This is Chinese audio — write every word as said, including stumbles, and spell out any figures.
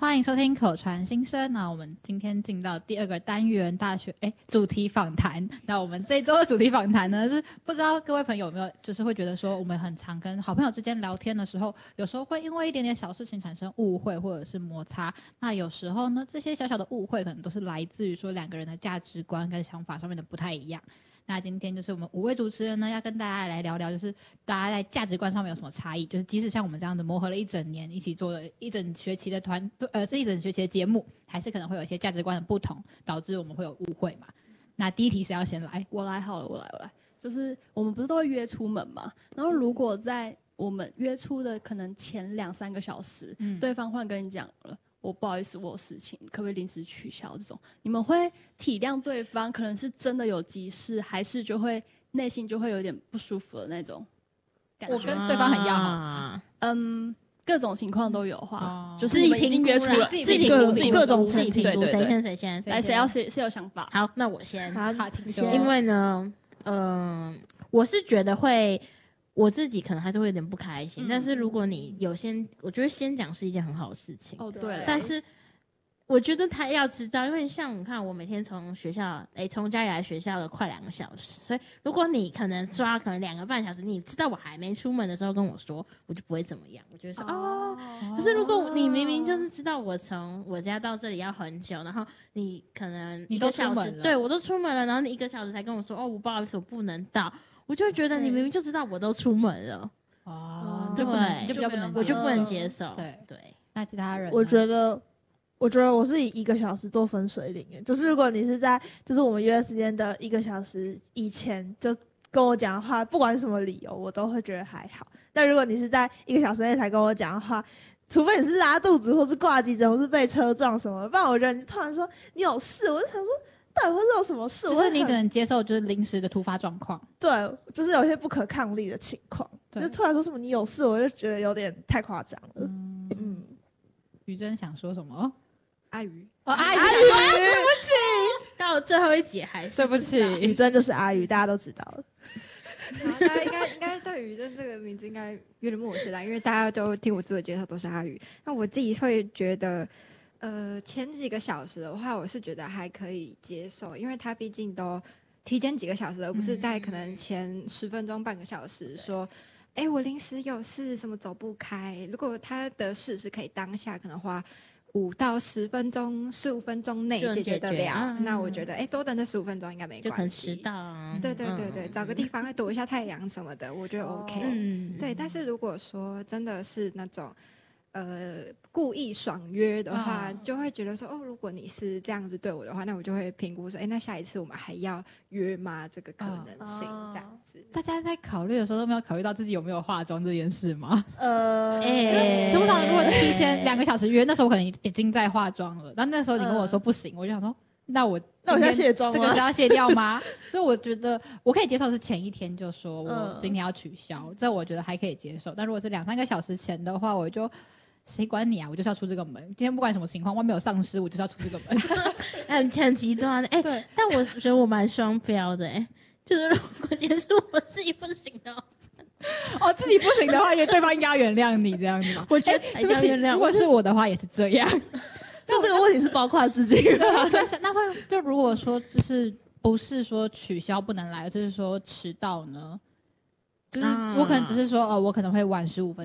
欢迎收听口传新生。那我们今天进到第二个单元大学哎主题访谈。那我们这一周的主题访谈呢，是不知道各位朋友有没有就是会觉得说，我们很常跟好朋友之间聊天的时候，有时候会因为一点点小事情产生误会或者是摩擦。那有时候呢，这些小小的误会可能都是来自于说两个人的价值观跟想法上面的不太一样。那今天就是我们五位主持人呢，要跟大家来聊聊，就是大家在价值观上面有什么差异。就是即使像我们这样子磨合了一整年，一起做了一整学期的团，呃，是一整学期的节目，还是可能会有一些价值观的不同，导致我们会有误会嘛。那第一题谁要先来？ 我来好了，我来，我来。就是我们不是都会约出门嘛？然后如果在我们约出的可能前两三个小时，嗯、对方忽然跟你讲了。我不好意思，我有事情，可不可以临时取消？这种你们会体谅对方，可能是真的有急事，还是就会内心就会有点不舒服的那种感觉？ 我跟对方很要好啊， 嗯，各种情况都有话， 哦、 就是你们已经约出了， 自己评估，自己各种自己评估，谁先谁先？ 来，谁要谁谁有想法？ 好，那我先。 好，好，请说。 因为呢，嗯、呃，我是觉得会。我自己可能还是会有点不开心，嗯、但是如果你有先，我觉得先讲是一件很好的事情。 哦，对。 但是我觉得他要知道，因为像你看，我每天从学校，哎，从家里来学校的快两个小时，所以如果你可能抓可能两个半小时，你知道我还没出门的时候跟我说，我就不会怎么样，我就会说哦。哦可是如果你明明就是知道我从我家到这里要很久，然后你可能一个小时，对我都出门了，然后你一个小时才跟我说，哦，我不好意思，我不能到。我就会觉得你明明就知道我都出门了， 哦，就不能，你就比较不能， 我就不能接受。 对对， 那其他人， 我觉得，我觉得我是以一个小时做分水岭，就是如果你是在，就是我们约时间的一个小时以前就跟我讲的话，不管是什么理由，我都会觉得还好。但如果你是在一个小时内才跟我讲的话，除非你是拉肚子，或是挂急诊，或是被车撞什么，不然我觉得你突然说你有事，我就想说。到底会是有什么事？ 就是你只能接受，就是临时的突发状况。 对，就是有一些不可抗力的情况，就突然说什么你有事，我就觉得有点太夸张了。嗯嗯， 于真想说什么？ 阿鱼哦，阿鱼， 阿鱼， 对不起，到最后一节还是对不起， 于真就是阿鱼，大家都知道了。 大家应该应该对于真这个名字应该有点陌生啦，因为大家都听我自我介绍都是阿鱼。那我自己会觉得。呃，前几个小时的话，我是觉得还可以接受，因为他毕竟都提前几个小时，而不是在可能前十分钟、半个小时说，哎、嗯，我临时有事，什么走不开。如果他的事是可以当下可能花五到十分钟、十五分钟内解决得了，嗯、那我觉得，哎，多等那十五分钟应该没关系。 就很迟到啊。 对对对对，嗯、找个地方会躲一下太阳什么的，我觉得 OK。嗯，对。但是如果说真的是那种。呃，故意爽约的话，哦、就会觉得说，哦，如果你是这样子对我的话，那我就会评估说，哎，那下一次我们还要约吗？这个可能性，哦、这样子。 大家在考虑的时候都没有考虑到自己有没有化妆这件事吗？ 呃， 哎，通常如果提前两个小时约，那时候我可能已经在化妆了，然后那时候你跟我说不行，呃、我就想说，那我那我要卸妆吗？ 这个是要卸掉吗？所以我觉得我可以接受是前一天就说我今天要取消，嗯、这我觉得还可以接受。但如果是两三个小时前的话，我就。谁管你啊！我就是要出这个门。今天不管什么情况，外面有丧尸，我就是要出这个门。 很很极端哎、欸，对。但我觉得我蛮双标的哎、欸，就是如果结束我自己不行的话， 哦，自己不行的话，因为对方应该要原谅你这样子。 我觉得对不起，如果是我的话也是这样。 就这个问题是包括自己的。 但是那会就如果说就是不是说取消不能来，而是说迟到呢？就是我可能只是说，哦，我可能会晚十五分